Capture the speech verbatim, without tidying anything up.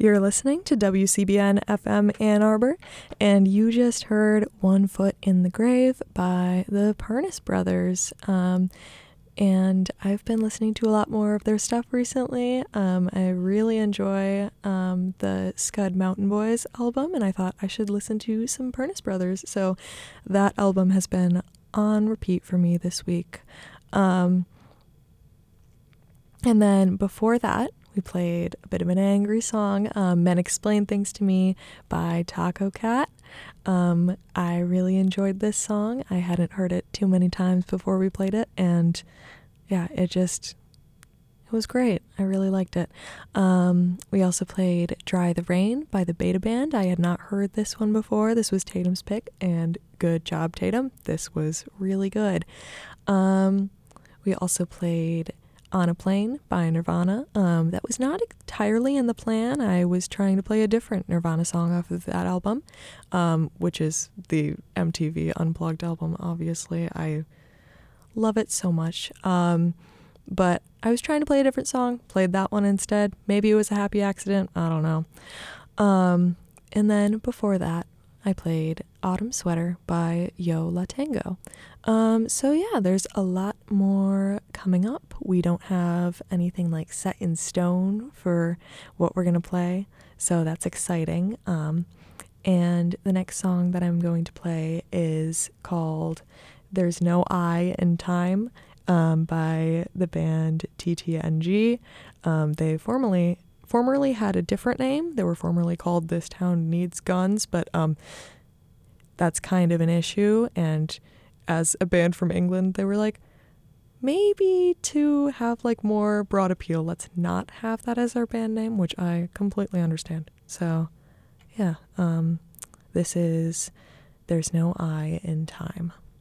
You're listening to W C B N F M Ann Arbor, and you just heard One Foot in the Grave by the Parnas Brothers. Um, and I've been listening to a lot more of their stuff recently. Um, I really enjoy um, the Scud Mountain Boys album, and I thought I should listen to some Parnas Brothers. So that album has been on repeat for me this week. Um, and then before that, we played a bit of an angry song, um, Men Explain Things to Me by Taco Cat. Um, I really enjoyed this song. I hadn't heard it too many times before we played it, and yeah, it just, it was great. I really liked it. Um, we also played Dry the Rain by the Beta Band. I had not heard this one before. This was Tatum's pick, and good job, Tatum. This was really good. Um, we also played On a Plane by Nirvana. Um, that was not entirely in the plan. I was trying to play a different Nirvana song off of that album, um, which is the M T V Unplugged album, obviously. I love it so much. Um, but I was trying to play a different song, played that one instead. Maybe it was a happy accident. I don't know. Um, and then before that, I played Autumn Sweater by Yo La Tengo. Um, so yeah, there's a lot more coming up. We don't have anything like set in stone for what we're going to play, so that's exciting. Um, and the next song that I'm going to play is called There's No I in Time um, by the band T T N G. Um, they formerly formerly had a different name. They were formerly called This Town Needs Guns, but um, that's kind of an issue. And as a band from England, they were like, maybe to have like more broad appeal, let's not have that as our band name, which I completely understand. So yeah, um, this is There's No I in Time.